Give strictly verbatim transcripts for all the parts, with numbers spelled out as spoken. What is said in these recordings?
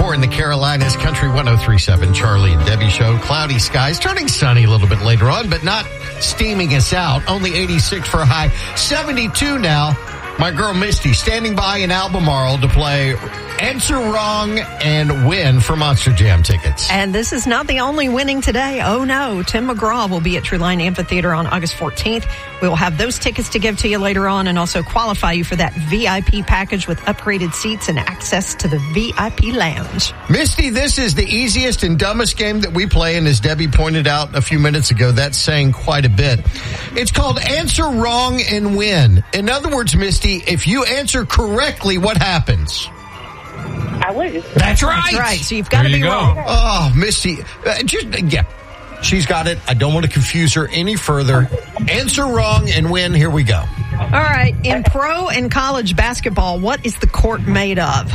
eighty-four in the Carolinas. Country one oh three point seven. Charlie and Debbie Show. Cloudy skies. Turning sunny a little bit later on, but not steaming us out. Only eighty-six for a high. seventy-two now. My girl Misty standing by in Albemarle to play Answer Wrong and win for Monster Jam tickets. And this is not the only winning today. Oh, no. Tim McGraw will be at Trueline Amphitheater on August fourteenth. We will have those tickets to give to you later on and also qualify you for that V I P package with upgraded seats and access to the V I P lounge. Misty, this is the easiest and dumbest game that we play, and as Debbie pointed out a few minutes ago, that's saying quite a bit. It's called Answer Wrong and Win. In other words, Misty, if you answer correctly, what happens? I lose. That's right. That's right. So you've got to There be you go. wrong. Oh, Misty. Uh, just, yeah. She's got it. I don't want to confuse her any further. Answer wrong and win. Here we go. All right. In pro and college basketball, what is the court made of?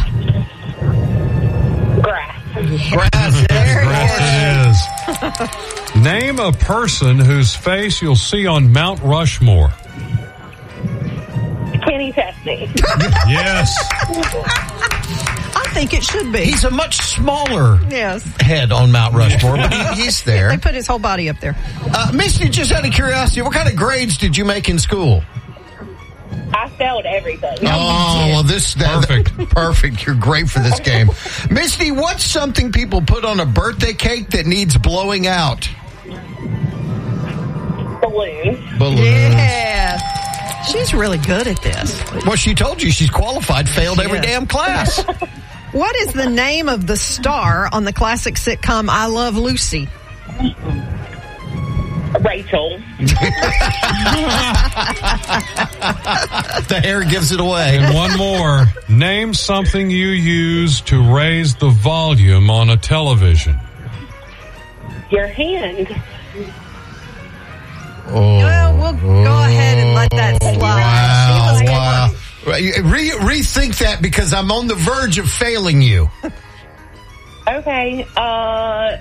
Grass. Grass. There it Grass it is. Name a person whose face you'll see on Mount Rushmore. Kenny Chesney. Yes. I think it should be. He's a much smaller yes. head on Mount Rushmore, but he, he's there. They put his whole body up there. Uh, Misty, just out of curiosity, what kind of grades did you make in school? I failed everything. Oh, well, this that, Perfect. Perfect. You're great for this game. Misty, what's something people put on a birthday cake that needs blowing out? Balloons. Balloons. Yeah. She's really good at this. Well, she told you she's qualified, failed every Yes. damn class. What is the name of the star on the classic sitcom I Love Lucy? Rachel. The hair gives it away. And one more. Name something you use to raise the volume on a television. Your hand. Oh, Well, we'll go ahead and let that slide. Wow, She was wow. good. Re- rethink that because I'm on the verge of failing you. Okay. Uh,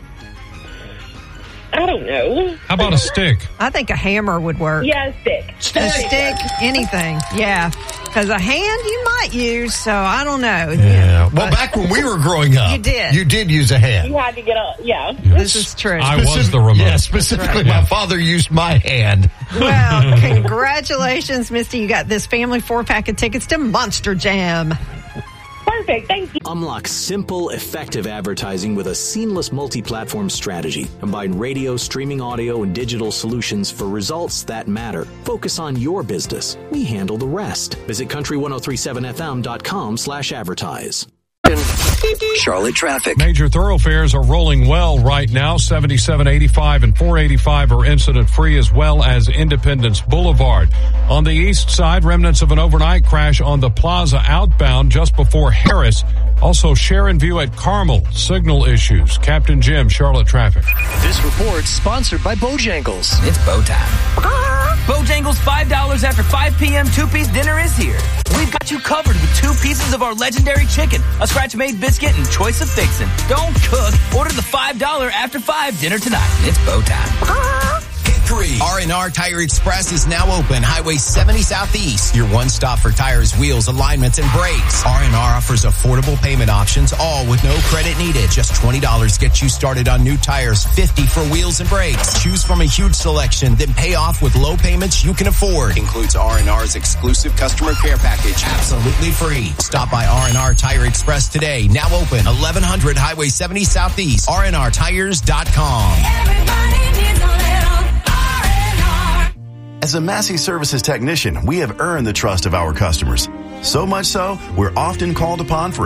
I don't know. How about a stick? I think a hammer would work. Yeah, a stick. A stick, anything. Yeah. Because a hand you might use, so I don't know. Yeah. Well, But back when we were growing up, You did. You did use a hand. You had to get up. Yeah. this is true. I was the remote. Yeah, specifically, right. my Yeah. father used my hand. Well, congratulations, Misty. You got this family four-pack of tickets to Monster Jam. Perfect. Thank you. Unlock simple, effective advertising with a seamless multi-platform strategy. Combine radio, streaming audio, and digital solutions for results that matter. Focus on your business. We handle the rest. Visit country ten thirty-seven f m dot com slash advertise. Charlotte traffic. Major thoroughfares are rolling well right now. seventy-seven, eighty-five, and four eighty-five are incident-free, as well as Independence Boulevard. On the east side, remnants of an overnight crash on the Plaza outbound just before Harris. Also, Sharon View at Carmel. Signal issues. Captain Jim, Charlotte traffic. This report's sponsored by Bojangles. It's bow time. Bojangles five dollars after five p.m. two-piece dinner is here. We've got you covered with two pieces of our legendary chicken, a scratch-made biscuit, and choice of fixin'. Don't cook. Order the five dollars after five dinner tonight. It's bow time. Three. R and R Tire Express is now open. Highway seventy Southeast. Your one stop for tires, wheels, alignments, and brakes. R and R offers affordable payment options, all with no credit needed. Just twenty dollars gets you started on new tires, fifty dollars for wheels and brakes. Choose from a huge selection, then pay off with low payments you can afford. Includes R and R's exclusive customer care package. Absolutely free. Stop by R and R Tire Express today. Now open. eleven hundred Highway seventy Southeast. R and R tires dot com. Everybody needs a little R and R. As a Massey Services technician, we have earned the trust of our customers. So much so, we're often called upon for